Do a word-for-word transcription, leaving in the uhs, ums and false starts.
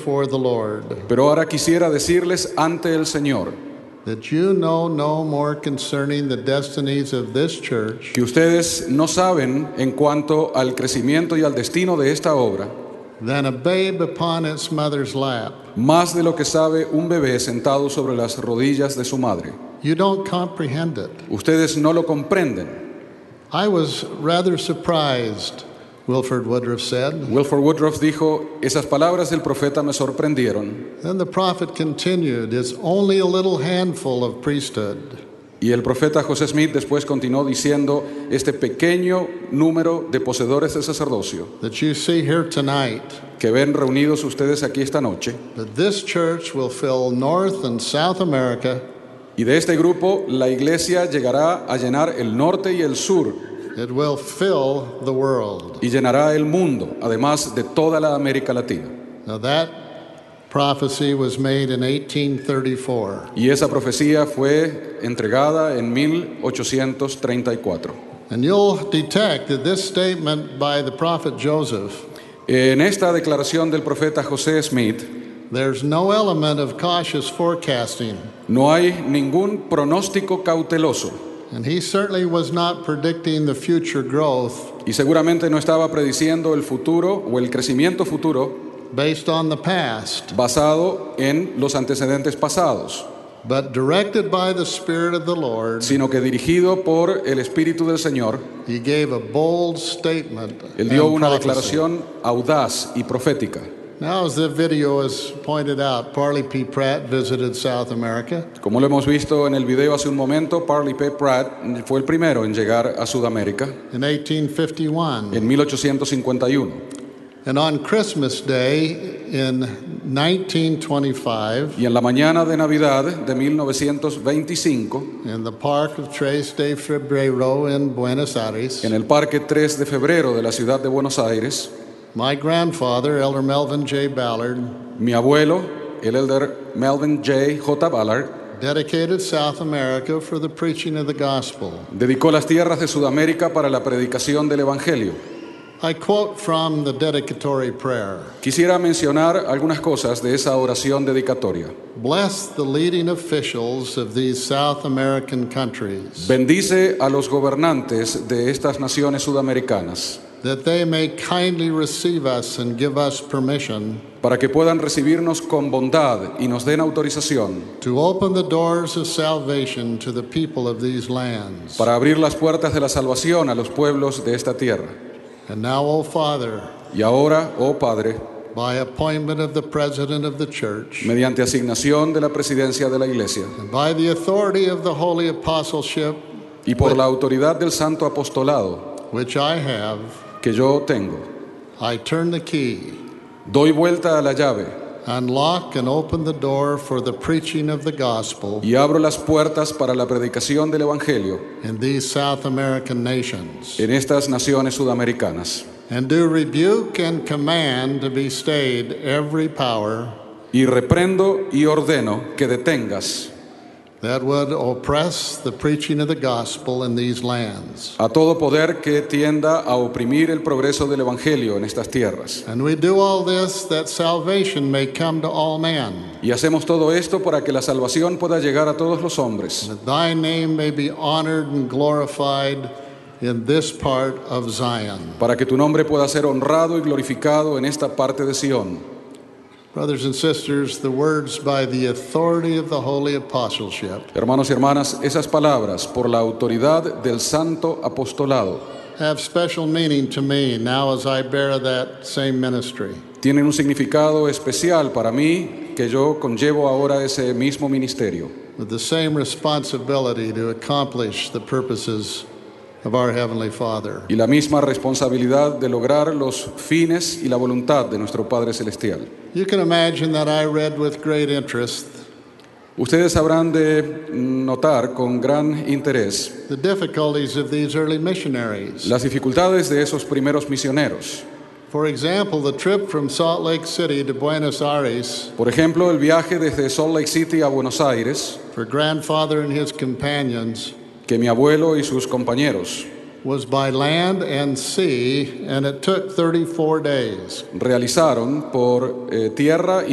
before the Lord, Pero ahora quisiera decirles ante el Señor that you know no more concerning the destinies of this church que ustedes no saben en cuanto al crecimiento y al destino de esta obra than a babe upon its mother's lap. más de lo que sabe un bebé sentado sobre las rodillas de su madre. You don't comprehend it. Ustedes no lo comprenden. I was rather surprised, Wilford Woodruff said. Wilford Woodruff dijo, esas palabras del profeta me sorprendieron. Then the prophet continued, it's only a little handful of priesthood. Y el profeta José Smith después continuó diciendo, este pequeño número de poseedores de sacerdocio That you see here tonight, que ven reunidos ustedes aquí esta noche, that this church will fill North and South America, y de este grupo la iglesia llegará a llenar el norte y el sur, it will fill the world. y llenará el mundo, además de toda la América Latina. Now that prophecy was made in eighteen thirty-four. Y esa profecía fue entregada en mil ochocientos treinta y cuatro. And you'll detect that this statement by the prophet Joseph, En esta declaración del profeta José Smith, there's no element of cautious forecasting. no hay ningún pronóstico cauteloso, And he certainly was not predicting the future growth y seguramente no estaba prediciendo el futuro o el crecimiento futuro based on the past, basado en los antecedentes pasados, but directed by the Spirit of the Lord, sino que dirigido por el Espíritu del Señor, he gave a bold statement él dio and una prophecy. declaración audaz y profética. Now, as the video has pointed out, Parley P. Pratt visited South America. Como lo hemos visto en el video hace un momento, Parley P. Pratt fue el primero en llegar a Sudamérica In eighteen fifty-one. en mil ochocientos cincuenta y uno. And on Christmas Day in nineteen twenty-five, Y en la mañana de Navidad de mil novecientos veinticinco, in the park of tres de Febrero in Buenos Aires, en el Parque tres de Febrero de la ciudad de Buenos Aires, my grandfather, Elder Melvin J. Ballard, mi abuelo, el elder Melvin J. J. Ballard, dedicated South America for the preaching of the gospel. dedicó las tierras de Sudamérica para la predicación del Evangelio. I quote from the dedicatory prayer. Quisiera mencionar algunas cosas de esa oración dedicatoria. Bless the leading officials of these South American countries, Bendice a los gobernantes de estas naciones sudamericanas that they may kindly receive us and give us permission para que puedan recibirnos con bondad y nos den autorización to open the doors of salvation to the people of these lands. para abrir las puertas de la salvación a los pueblos de esta tierra. And now, O Father, Y ahora, oh Padre, by appointment of the President of the Church, mediante asignación de la presidencia de la Iglesia and by the authority of the Holy Apostleship, y por la autoridad del Santo Apostolado which I have, que yo tengo, I turn the key, doy vuelta a la llave unlock and open the door for the preaching of the gospel y abro las puertas para la predicación del Evangelio in these South American nations, en estas naciones sudamericanas. and do rebuke and command to be stayed every power Y reprendo y ordeno que detengas that would oppress the preaching of the gospel in these lands. a todo poder que tienda a oprimir el progreso del Evangelio en estas tierras. And we do all this that salvation may come to all men, Y hacemos todo esto para que la salvación pueda llegar a todos los hombres, that thy name may be honored and glorified in this part of Zion. para que tu nombre pueda ser honrado y glorificado en esta parte de Sión. Brothers and sisters, the words by the authority of the Holy Apostleship Hermanos y hermanas, esas palabras por la autoridad del Santo Apostolado have special meaning to me now as I bear that same ministry. tienen un significado especial para mí que yo conllevo ahora ese mismo ministerio, With the same responsibility to accomplish the purposes of our Heavenly Father. y la misma responsabilidad de lograr los fines y la voluntad de nuestro Padre Celestial. You can imagine that I read with great interest Ustedes habrán de notar con gran interés the difficulties of these early missionaries. las dificultades de esos primeros misioneros. For example, the trip from Salt Lake City to Buenos Aires Por ejemplo, el viaje desde Salt Lake City a Buenos Aires, for grandfather and his companions que mi abuelo y sus compañeros was by land and sea, and it took thirty-four days. realizaron por eh, tierra